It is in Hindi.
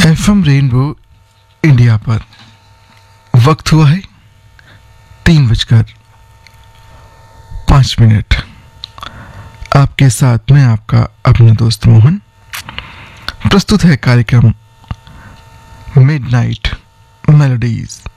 एफएम रेनबो इंडिया पर वक्त हुआ है 3:05। आपके साथ में आपका अपना दोस्त मोहन। प्रस्तुत है कार्यक्रम मिडनाइट मेलोडीज।